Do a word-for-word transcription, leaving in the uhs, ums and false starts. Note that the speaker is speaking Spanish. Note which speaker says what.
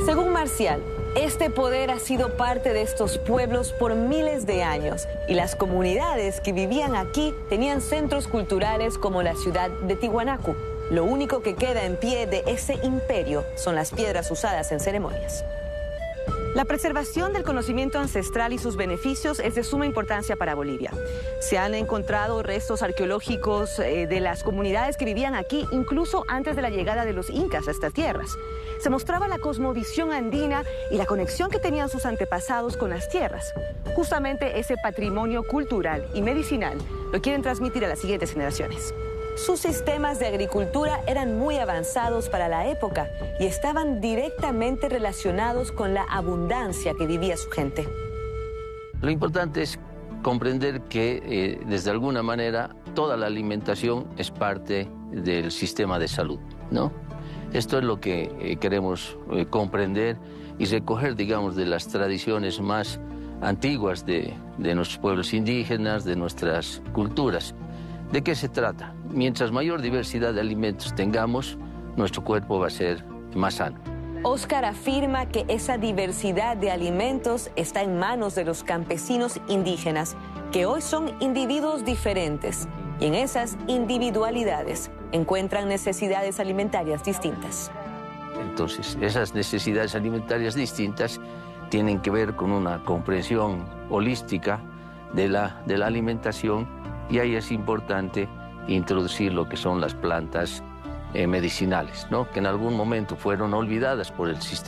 Speaker 1: Según Marcial, este poder ha sido parte de estos pueblos por miles de años y las comunidades que vivían aquí tenían centros culturales como la ciudad de Tiwanaku. Lo único que queda en pie de ese imperio son las piedras usadas en ceremonias. La preservación del conocimiento ancestral y sus beneficios es de suma importancia para Bolivia. Se han encontrado restos arqueológicos eh, de las comunidades que vivían aquí incluso antes de la llegada de los incas a estas tierras. Se mostraba la cosmovisión andina y la conexión que tenían sus antepasados con las tierras. Justamente ese patrimonio cultural y medicinal lo quieren transmitir a las siguientes generaciones. Sus sistemas de agricultura eran muy avanzados para la época y estaban directamente relacionados con la abundancia que vivía su gente.
Speaker 2: Lo importante es comprender que, eh, desde alguna manera, toda la alimentación es parte del sistema de salud, ¿no? Esto es lo que eh, queremos eh, comprender y recoger, digamos, de las tradiciones más antiguas de, de nuestros pueblos indígenas, de nuestras culturas. ¿De qué se trata? Mientras mayor diversidad de alimentos tengamos, nuestro cuerpo va a ser más sano.
Speaker 1: Oscar afirma que esa diversidad de alimentos está en manos de los campesinos indígenas, que hoy son individuos diferentes, y en esas individualidades encuentran necesidades alimentarias distintas.
Speaker 2: Entonces, esas necesidades alimentarias distintas tienen que ver con una comprensión holística de la, de la alimentación, y ahí es importante introducir lo que son las plantas eh, medicinales, ¿no? Que en algún momento fueron olvidadas por el sistema.